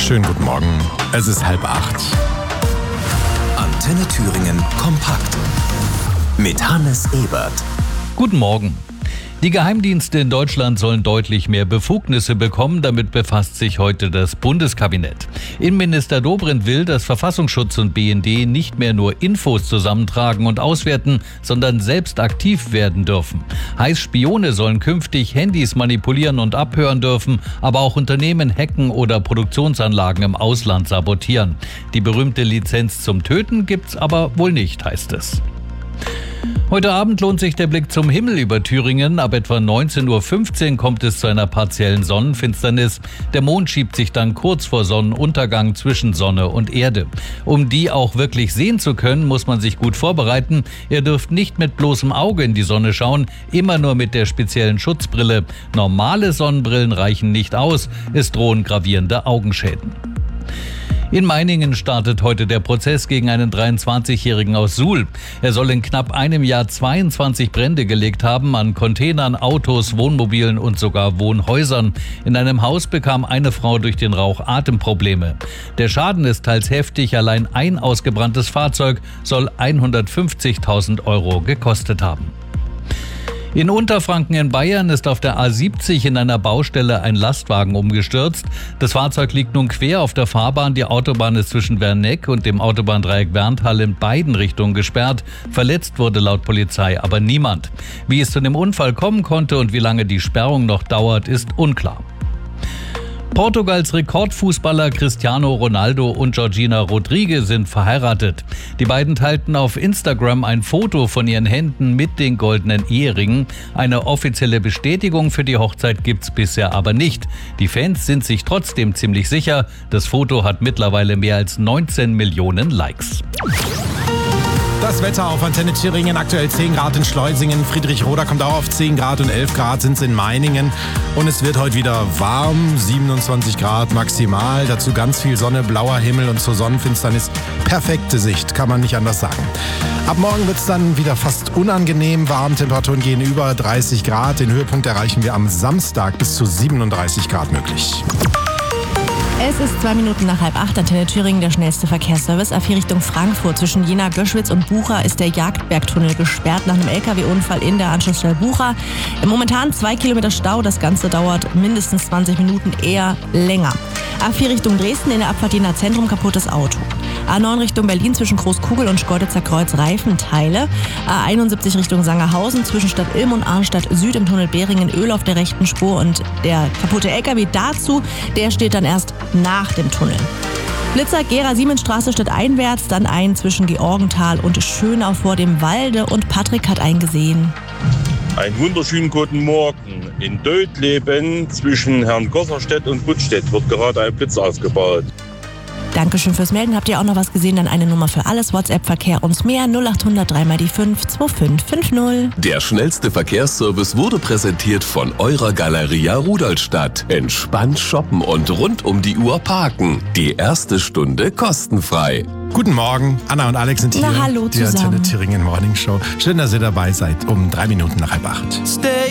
Schönen guten Morgen. Es ist 7:30. Antenne Thüringen kompakt mit Hannes Ebert. Guten Morgen. Die Geheimdienste in Deutschland sollen deutlich mehr Befugnisse bekommen. Damit befasst sich heute das Bundeskabinett. Innenminister Dobrindt will, dass Verfassungsschutz und BND nicht mehr nur Infos zusammentragen und auswerten, sondern selbst aktiv werden dürfen. Heißt, Spione sollen künftig Handys manipulieren und abhören dürfen, aber auch Unternehmen hacken oder Produktionsanlagen im Ausland sabotieren. Die berühmte Lizenz zum Töten gibt's aber wohl nicht, heißt es. Heute Abend lohnt sich der Blick zum Himmel über Thüringen. Ab etwa 19:15 Uhr kommt es zu einer partiellen Sonnenfinsternis. Der Mond schiebt sich dann kurz vor Sonnenuntergang zwischen Sonne und Erde. Um die auch wirklich sehen zu können, muss man sich gut vorbereiten. Ihr dürft nicht mit bloßem Auge in die Sonne schauen, immer nur mit der speziellen Schutzbrille. Normale Sonnenbrillen reichen nicht aus. Es drohen gravierende Augenschäden. In Meiningen startet heute der Prozess gegen einen 23-Jährigen aus Suhl. Er soll in knapp einem Jahr 22 Brände gelegt haben an Containern, Autos, Wohnmobilen und sogar Wohnhäusern. In einem Haus bekam eine Frau durch den Rauch Atemprobleme. Der Schaden ist teils heftig. Allein ein ausgebranntes Fahrzeug soll 150.000 € gekostet haben. In Unterfranken in Bayern ist auf der A70 in einer Baustelle ein Lastwagen umgestürzt. Das Fahrzeug liegt nun quer auf der Fahrbahn. Die Autobahn ist zwischen Werneck und dem Autobahndreieck Werntal in beiden Richtungen gesperrt. Verletzt wurde laut Polizei aber niemand. Wie es zu dem Unfall kommen konnte und wie lange die Sperrung noch dauert, ist unklar. Portugals Rekordfußballer Cristiano Ronaldo und Georgina Rodrigues sind verheiratet. Die beiden teilten auf Instagram ein Foto von ihren Händen mit den goldenen Eheringen. Eine offizielle Bestätigung für die Hochzeit gibt's bisher aber nicht. Die Fans sind sich trotzdem ziemlich sicher. Das Foto hat mittlerweile mehr als 19 Millionen Likes. Das Wetter auf Antenne Thüringen, aktuell 10 Grad in Schleusingen. Friedrichroda kommt auch auf 10 Grad und 11 Grad sind es in Meiningen. Und es wird heute wieder warm, 27 Grad maximal. Dazu ganz viel Sonne, blauer Himmel und zur Sonnenfinsternis perfekte Sicht, kann man nicht anders sagen. Ab morgen wird es dann wieder fast unangenehm warm. Temperaturen gehen über 30 Grad. Den Höhepunkt erreichen wir am Samstag, bis zu 37 Grad möglich. Es ist 2 Minuten nach 7:30, Antenne Thüringen, der schnellste Verkehrsservice. A4 Richtung Frankfurt. Zwischen Jena, Göschwitz und Bucha ist der Jagdbergtunnel gesperrt nach einem LKW-Unfall in der Anschlussstelle Bucha. Momentan 2 Kilometer Stau. Das Ganze dauert mindestens 20 Minuten, eher länger. A4 Richtung Dresden, in der Abfahrt Jena Zentrum, kaputtes Auto. A9 Richtung Berlin, zwischen Großkugel und Schkeuditzer Kreuz, Reifenteile. A71 Richtung Sangerhausen, zwischen Stadt Ilm und Arnstadt Süd im Tunnel Behringen, Öl auf der rechten Spur und der kaputte LKW dazu, der steht dann erst nach dem Tunnel. Blitzer, Gera-Siemensstraße stadteinwärts, dann ein zwischen Georgenthal und Schönau vor dem Walde und Patrick hat einen gesehen. Einen wunderschönen guten Morgen. In Dötleben zwischen Herrn Gosserstedt und Buttstedt wird gerade ein Blitz ausgebaut. Dankeschön fürs Melden. Habt ihr auch noch was gesehen? Dann eine Nummer für alles. WhatsApp-Verkehr uns mehr 0800 3x5 2550. Der schnellste Verkehrsservice wurde präsentiert von eurer Galeria Rudolstadt. Entspannt shoppen und rund um die Uhr parken. Die erste Stunde kostenfrei. Guten Morgen, Anna und Alex sind hier. Na, hallo die zusammen. Antenne Thüringen Morning Show. Schön, dass ihr dabei seid, um 3 Minuten nach 7:30.